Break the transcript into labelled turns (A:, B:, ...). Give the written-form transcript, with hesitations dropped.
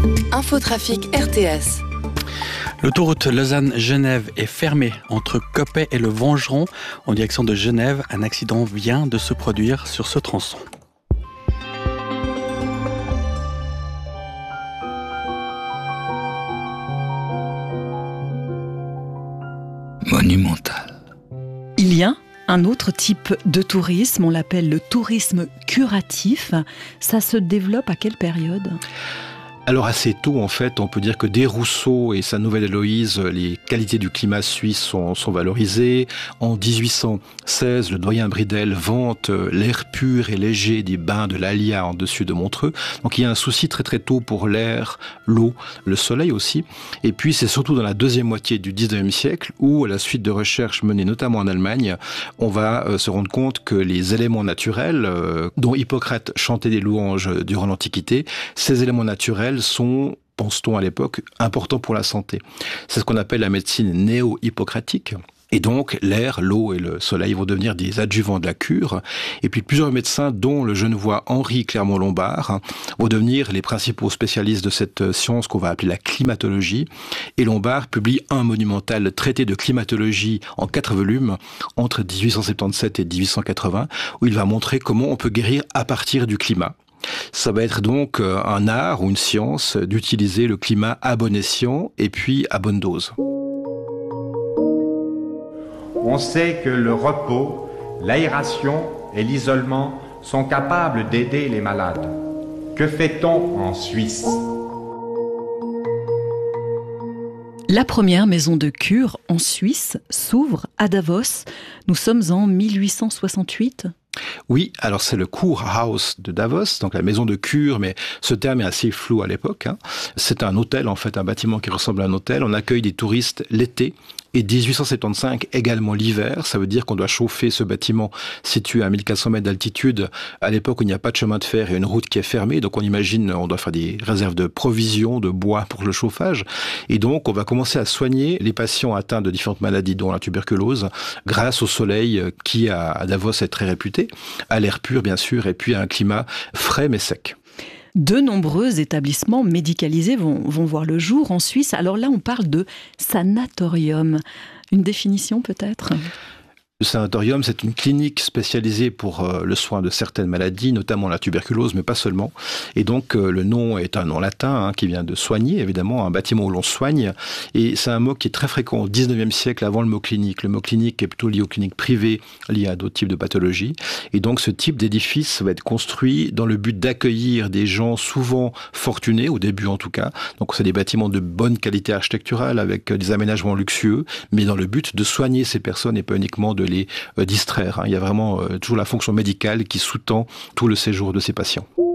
A: Infotrafic RTS.
B: L'autoroute Lausanne-Genève est fermée entre Coppet et le Vengeron en direction de Genève. Un accident vient de se produire sur ce tronçon.
C: Monumental.
D: Il y a un autre type de tourisme, on l'appelle le tourisme curatif. Ça se développe à quelle période ?
C: Alors assez tôt, en fait, on peut dire que dès Rousseau et sa Nouvelle Héloïse, les qualités du climat suisse sont valorisées. En 1816, le doyen Bridel vante l'air pur et léger des bains de l'Alia en dessus de Montreux. Donc il y a un souci très très tôt pour l'air, l'eau, le soleil aussi. Et puis c'est surtout dans la deuxième moitié du 19e siècle où, à la suite de recherches menées notamment en Allemagne, on va se rendre compte que les éléments naturels, dont Hippocrate chantait des louanges durant l'Antiquité, ces éléments naturels sont, pense-t-on à l'époque, importants pour la santé. C'est ce qu'on appelle la médecine néo-hippocratique. Et donc, l'air, l'eau et le soleil vont devenir des adjuvants de la cure. Et puis, plusieurs médecins, dont le genevois Henri Clermont-Lombard, vont devenir les principaux spécialistes de cette science qu'on va appeler la climatologie. Et Lombard publie un monumental traité de climatologie en 4 volumes entre 1877 et 1880, où il va montrer comment on peut guérir à partir du climat. Ça va être donc un art ou une science d'utiliser le climat à bon escient et puis à bonne dose.
E: On sait que le repos, l'aération et l'isolement sont capables d'aider les malades. Que fait-on en Suisse ?
D: La première maison de cure en Suisse s'ouvre à Davos. Nous sommes en 1868.
C: Oui, alors c'est le Kurhaus de Davos, donc la maison de cure, mais ce terme est assez flou à l'époque. C'est un hôtel, en fait, un bâtiment qui ressemble à un hôtel. On accueille des touristes l'été et 1875 également l'hiver. Ça veut dire qu'on doit chauffer ce bâtiment situé à 1400 mètres d'altitude à l'époque où il n'y a pas de chemin de fer et une route qui est fermée. Donc on imagine, on doit faire des réserves de provisions, de bois pour le chauffage. Et donc on va commencer à soigner les patients atteints de différentes maladies, dont la tuberculose, grâce au soleil qui à Davos est très réputé, à l'air pur bien sûr, et puis à un climat frais mais sec.
D: De nombreux établissements médicalisés vont voir le jour en Suisse. Alors là, on parle de sanatorium. Une définition peut-être ?
C: Le sanatorium, c'est une clinique spécialisée pour le soin de certaines maladies, notamment la tuberculose, mais pas seulement. Et donc, le nom est un nom latin qui vient de soigner, évidemment, un bâtiment où l'on soigne. Et c'est un mot qui est très fréquent au 19e siècle, avant le mot clinique. Le mot clinique est plutôt lié aux cliniques privées, liées à d'autres types de pathologies. Et donc, ce type d'édifice va être construit dans le but d'accueillir des gens souvent fortunés, au début en tout cas. Donc, c'est des bâtiments de bonne qualité architecturale, avec des aménagements luxueux, mais dans le but de soigner ces personnes et pas uniquement de les distraire. Il y a vraiment toujours la fonction médicale qui sous-tend tout le séjour de ces patients.